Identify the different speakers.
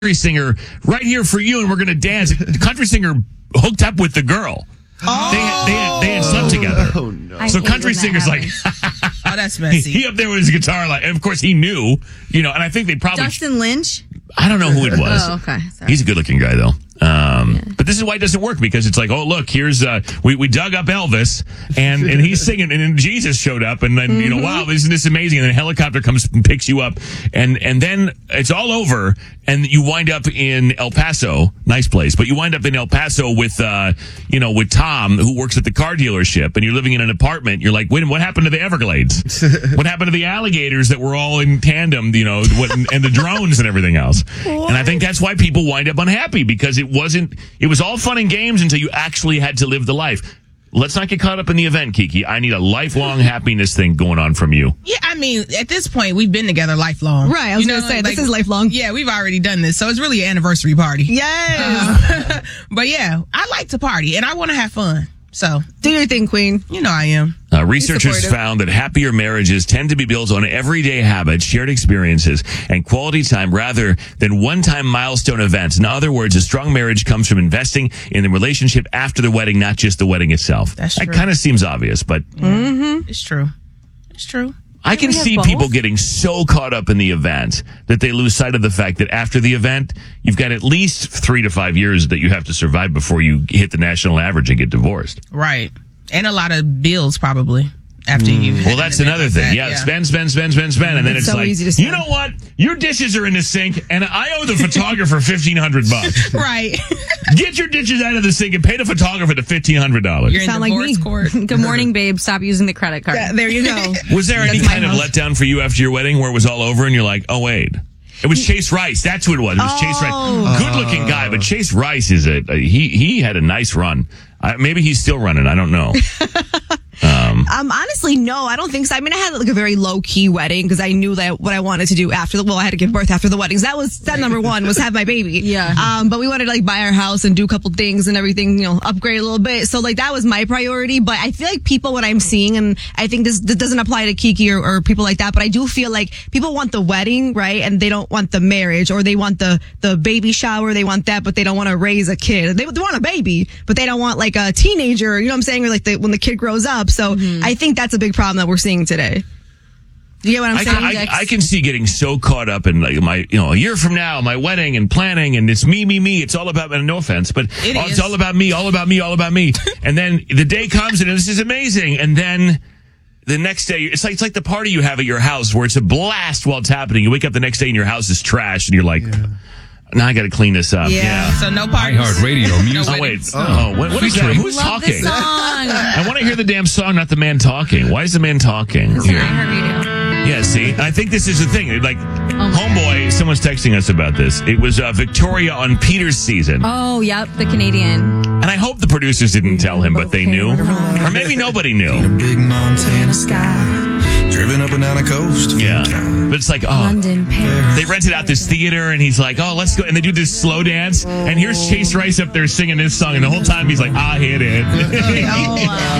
Speaker 1: country singer right here for you, and we're going to dance. The country singer hooked up with the girl.
Speaker 2: Oh.
Speaker 1: They had slept together.
Speaker 3: Oh, no.
Speaker 1: So country singer's like,
Speaker 2: oh, that's messy.
Speaker 1: he up there with his guitar, like, and of course he knew, and I think they probably.
Speaker 4: Justin Lynch?
Speaker 1: I don't know who it was.
Speaker 4: Oh, okay. Sorry.
Speaker 1: He's a good looking guy though. But this is why it doesn't work, because it's like, oh, look, here's, we dug up Elvis and he's singing, and then Jesus showed up, and then, wow, isn't this amazing? And then a helicopter comes and picks you up, and then it's all over, and you wind up in El Paso, nice place, but you wind up in El Paso with, with Tom, who works at the car dealership, and you're living in an apartment. You're like, wait, what happened to the Everglades? What happened to the alligators that were all in tandem, and the drones and everything else? What? And I think that's why people wind up unhappy, because it was all fun and games until you actually had to live the life. Let's not get caught up in the event, Kiki. I need a lifelong happiness thing going on from you.
Speaker 2: Yeah, I mean, at this point, we've been together lifelong.
Speaker 4: Right, I was going to say, this is lifelong.
Speaker 2: Yeah, we've already done this, so it's really an anniversary party.
Speaker 4: Yes!
Speaker 2: But yeah, I like to party, and I want to have fun. So
Speaker 4: do your thing, Queen.
Speaker 2: You know I am.
Speaker 1: Researchers found that happier marriages tend to be built on everyday habits, shared experiences, and quality time rather than one-time milestone events. In other words, a strong marriage comes from investing in the relationship after the wedding, not just the wedding itself.
Speaker 2: That's true.
Speaker 1: That kind of seems obvious, but
Speaker 2: it's true. It's true.
Speaker 1: I can see people getting so caught up in the event that they lose sight of the fact that after the event, you've got at least 3 to 5 years that you have to survive before you hit the national average and get divorced.
Speaker 2: Right. And a lot of bills, probably. After you.
Speaker 1: Well, that's another thing. Yeah, spend. And then it's
Speaker 4: so
Speaker 1: like, you know what? Your dishes are in the sink, and I owe the photographer $1,500.
Speaker 2: Right.
Speaker 1: Get your dishes out of the sink and pay the photographer the $1,500.
Speaker 2: You're in divorce court.
Speaker 4: Good morning, babe. Stop using the credit card.
Speaker 2: Yeah, there you go.
Speaker 1: Was there any kind of letdown for you after your wedding where it was all over and you're like, oh, wait. It was Chase Rice. That's who it was. It was Chase Rice. Good-looking guy, but Chase Rice is he had a nice run. Maybe he's still running. I don't know.
Speaker 4: Honestly, no, I don't think so. I mean, I had like a very low key wedding because I knew that what I wanted to do after I had to give birth after the weddings. That was step number one, was have my baby.
Speaker 5: Yeah.
Speaker 4: But we wanted to like buy our house and do a couple things and everything, upgrade a little bit. So like that was my priority. But I feel like people, what I'm seeing, and I think this doesn't apply to Kiki or people like that, but I do feel like people want the wedding, right? And they don't want the marriage, or they want the baby shower. They want that, but they don't want to raise a kid. They want a baby, but they don't want like a teenager, you know what I'm saying? Or like when the kid grows up. So I think that's a big problem that we're seeing today. Do you get what I'm saying?
Speaker 1: I can see getting so caught up in like my, a year from now, my wedding and planning, and it's me. It's all about, and no offense, but it's all about me. And then the day comes and this is amazing. And then the next day, it's like the party you have at your house where it's a blast while it's happening. You wake up the next day and your house is trash and you're like, now I got to clean this up.
Speaker 2: Yeah. So no parties.
Speaker 3: iHeartRadio music.
Speaker 1: Oh, wait. What is that? Who's talking? I want to hear the damn song, not the man talking. Why is the man talking?
Speaker 5: It's an iHeartRadio.
Speaker 1: Yeah, see? I think this is the thing. Like, Homeboy, someone's texting us about this. It was Victoria on Peter's season.
Speaker 5: Oh, yep, the Canadian.
Speaker 1: And I hope the producers didn't tell him, but they knew. Or maybe nobody knew.
Speaker 6: Big Montana sky. Driven up and down a coast.
Speaker 1: Yeah. But it's like,
Speaker 5: London, Paris.
Speaker 1: they rented out this theater, and he's like, let's go. And they do this slow dance. And here's Chase Rice up there singing this song. And the whole time he's like, I hit it.